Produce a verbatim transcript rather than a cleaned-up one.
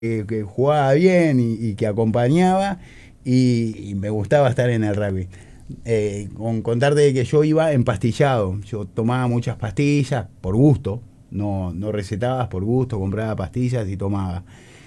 que, que jugaba bien y, y que acompañaba y, y me gustaba estar en el rugby. Eh, con contarte que yo iba empastillado, yo tomaba muchas pastillas por gusto, no, no recetabas por gusto, compraba pastillas y tomaba.